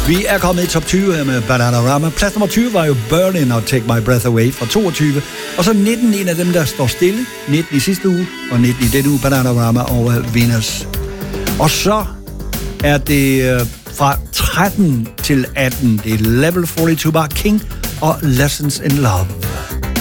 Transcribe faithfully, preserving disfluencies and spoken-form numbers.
Vi er kommet i top tyve her med Bananarama. Plads nummer tyve var jo Berlin og Take My Breath Away fra toogtyve. Og så nitten, en af dem, der står stille. nitten i sidste uge, og nitten i denne uge, Bananarama og Venus. Og så er det øh, fra tretten til atten. Det er Level fireogfyrre Bar King og Lessons in Love.